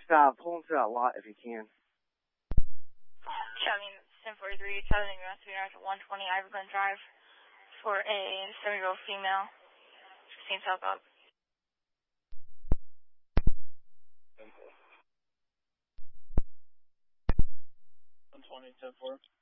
pull them through that lot if you can. Charlie 1043, Charlie North 120 Ivy Glen Drive for a 7-year-old female, 16 South Up. 120, 10-4.